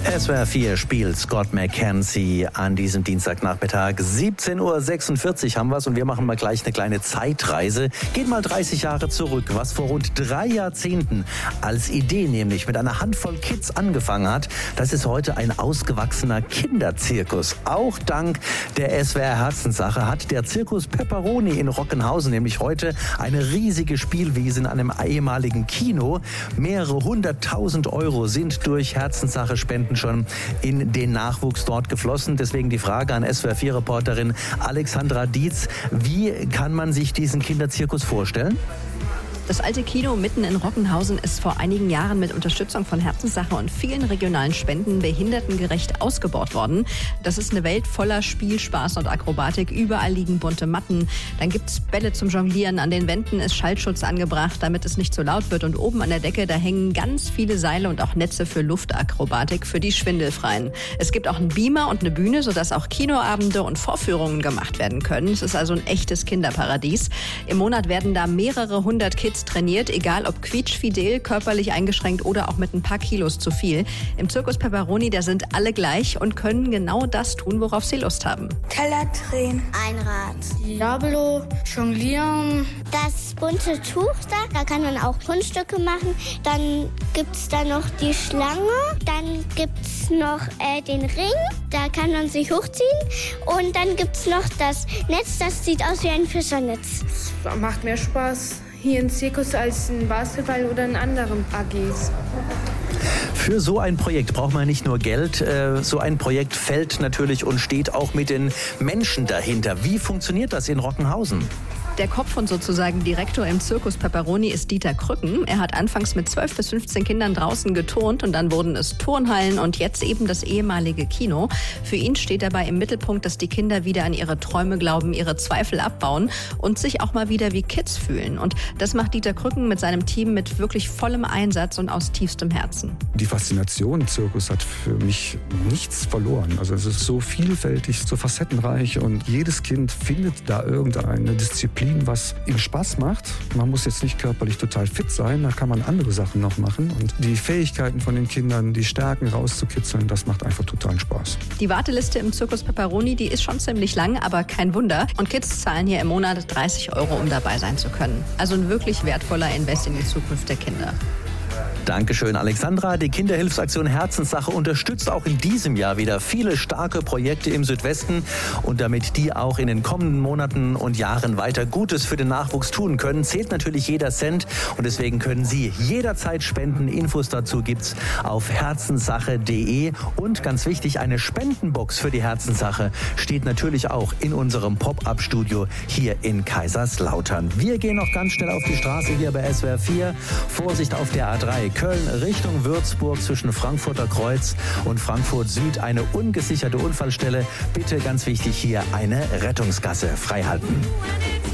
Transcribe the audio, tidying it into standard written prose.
SWR 4 spielt Scott McKenzie an diesem Dienstagnachmittag. 17:46 Uhr haben wir es und wir machen mal gleich eine kleine Zeitreise. Geht mal 30 Jahre zurück, was vor rund 3 Jahrzehnten als Idee nämlich mit einer Handvoll Kids angefangen hat. Das ist heute ein ausgewachsener Kinderzirkus. Auch dank der SWR Herzenssache hat der Zirkus Pepperoni in Rockenhausen nämlich heute eine riesige Spielwiese in einem ehemaligen Kino. Mehrere 100.000 Euro sind durch Herzenssache-Spenden schon in den Nachwuchs dort geflossen. Deswegen die Frage an SWR4-Reporterin Alexandra Dietz. Wie kann man sich diesen Kinderzirkus vorstellen? Das alte Kino mitten in Rockenhausen ist vor einigen Jahren mit Unterstützung von Herzenssache und vielen regionalen Spenden behindertengerecht ausgebaut worden. Das ist eine Welt voller Spiel, Spaß und Akrobatik. Überall liegen bunte Matten. Dann gibt's Bälle zum Jonglieren. An den Wänden ist Schallschutz angebracht, damit es nicht so laut wird. Und oben an der Decke, da hängen ganz viele Seile und auch Netze für Luftakrobatik für die Schwindelfreien. Es gibt auch einen Beamer und eine Bühne, sodass auch Kinoabende und Vorführungen gemacht werden können. Es ist also ein echtes Kinderparadies. Im Monat werden da mehrere 100 Kids trainiert, egal ob quietschfidel, körperlich eingeschränkt oder auch mit ein paar Kilos zu viel. Im Zirkus Pepperoni, da sind alle gleich und können genau das tun, worauf sie Lust haben. Teller drehen, Einrad, Diablo, jonglieren. das bunte Tuch da kann man auch Kunststücke machen. Dann gibt's da noch die Schlange, dann gibt's noch den Ring, da kann man sich hochziehen. Und dann gibt's noch das Netz, das sieht aus wie ein Fischernetz. Das macht mehr Spaß hier im Zirkus als in Basketball oder in anderen AGs. Für so ein Projekt braucht man nicht nur Geld. So ein Projekt fällt natürlich und steht auch mit den Menschen dahinter. Wie funktioniert das in Rockenhausen? Der Kopf und sozusagen Direktor im Zirkus Pepperoni ist Dieter Krücken. Er hat anfangs mit 12 bis 15 Kindern draußen geturnt und dann wurden es Turnhallen und jetzt eben das ehemalige Kino. Für ihn steht dabei im Mittelpunkt, dass die Kinder wieder an ihre Träume glauben, ihre Zweifel abbauen und sich auch mal wieder wie Kids fühlen. Und das macht Dieter Krücken mit seinem Team mit wirklich vollem Einsatz und aus tiefstem Herzen. Die Faszination Zirkus hat für mich nichts verloren. Also es ist so vielfältig, so facettenreich und jedes Kind findet da irgendeine Disziplin, was ihm Spaß macht. Man muss jetzt nicht körperlich total fit sein, da kann man andere Sachen noch machen. Und die Fähigkeiten von den Kindern, die Stärken rauszukitzeln, das macht einfach totalen Spaß. Die Warteliste im Zirkus Pepperoni, die ist schon ziemlich lang, aber kein Wunder. Und Kids zahlen hier im Monat 30 Euro, um dabei sein zu können. Also ein wirklich wertvoller Invest in die Zukunft der Kinder. Dankeschön, Alexandra. Die Kinderhilfsaktion Herzenssache unterstützt auch in diesem Jahr wieder viele starke Projekte im Südwesten. Und damit die auch in den kommenden Monaten und Jahren weiter Gutes für den Nachwuchs tun können, zählt natürlich jeder Cent. Und deswegen können Sie jederzeit spenden. Infos dazu gibt's auf herzenssache.de. Und ganz wichtig, eine Spendenbox für die Herzenssache steht natürlich auch in unserem Pop-Up-Studio hier in Kaiserslautern. Wir gehen noch ganz schnell auf die Straße hier bei SWR 4. Vorsicht auf der A3. Köln Richtung Würzburg zwischen Frankfurter Kreuz und Frankfurt Süd eine ungesicherte Unfallstelle. Bitte ganz wichtig hier eine Rettungsgasse freihalten.